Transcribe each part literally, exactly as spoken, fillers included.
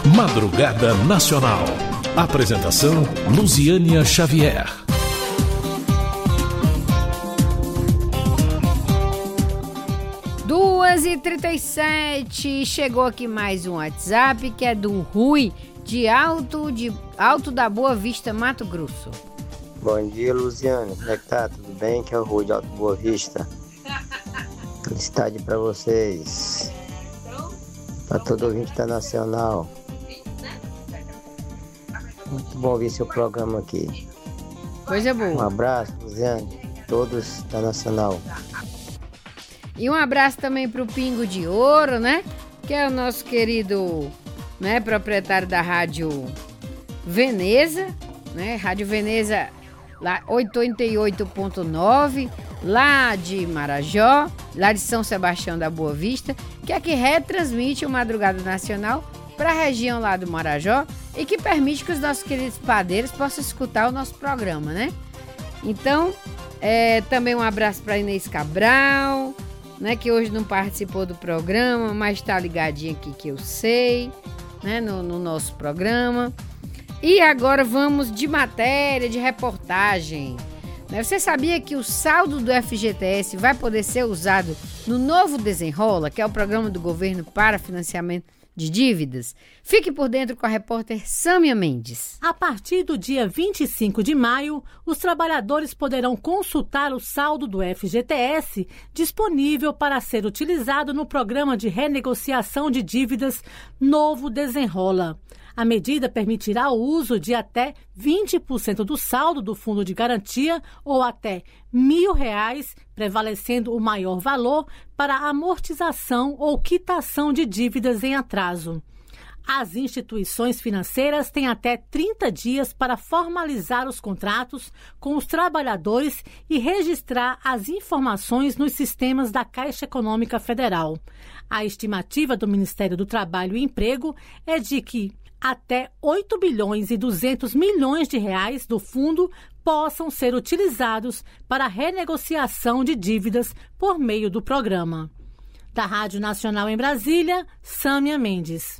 Madrugada Nacional. Apresentação Luziânia Xavier. duas e trinta e sete, chegou aqui mais um WhatsApp que é do Rui, de Alto, de Alto da Boa Vista, Mato Grosso. Bom dia, Luziane. Como é que tá? Tudo bem? Que é o Rui de Alto Boa Vista. Felicidade pra vocês. Pra todo ouvinte da Nacional. Muito bom ouvir seu programa aqui. Coisa boa. Um abraço, Luziane. Todos da Nacional. E um abraço também pro Pingo de Ouro, né? Que é o nosso querido, né, proprietário da Rádio Veneza, né? Rádio Veneza lá oitenta e oito ponto nove, lá de Marajó, lá de São Sebastião da Boa Vista, que é que retransmite o Madrugada Nacional para a região lá do Marajó e que permite que os nossos queridos padeiros possam escutar o nosso programa, né? Então, é, também um abraço para Inês Cabral, né, que hoje não participou do programa, mas está ligadinha aqui que eu sei, né, no, no nosso programa. E agora vamos de matéria, de reportagem. Você sabia que o saldo do F G T S vai poder ser usado no novo Desenrola, que é o programa do governo para financiamento de dívidas? Fique por dentro com a repórter Sâmia Mendes. A partir do dia vinte e cinco de maio, os trabalhadores poderão consultar o saldo do F G T S disponível para ser utilizado no programa de renegociação de dívidas Novo Desenrola. A medida permitirá o uso de até vinte por cento do saldo do fundo de garantia ou até mil reais, prevalecendo o maior valor para amortização ou quitação de dívidas em atraso. As instituições financeiras têm até trinta dias para formalizar os contratos com os trabalhadores e registrar as informações nos sistemas da Caixa Econômica Federal. A estimativa do Ministério do Trabalho e Emprego é de que até oito bilhões e duzentos milhões de reais do fundo possam ser utilizados para a renegociação de dívidas por meio do programa. Da Rádio Nacional em Brasília, Sâmia Mendes.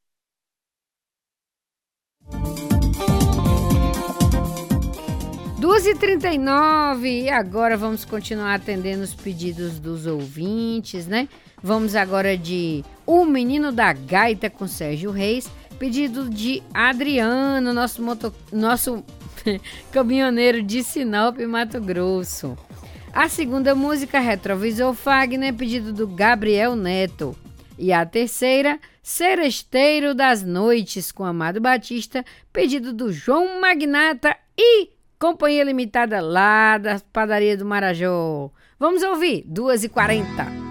duas e trinta e nove, e agora vamos continuar atendendo os pedidos dos ouvintes, né? Vamos agora de O Menino da Gaita com Sérgio Reis, pedido de Adriano, nosso, moto, nosso caminhoneiro de Sinop, Mato Grosso. A segunda música, Retrovisor Fagner, pedido do Gabriel Neto. E a terceira, Seresteiro das Noites, com Amado Batista, pedido do João Magnata e Companhia Limitada lá da Padaria do Marajó. Vamos ouvir, duas e quarenta.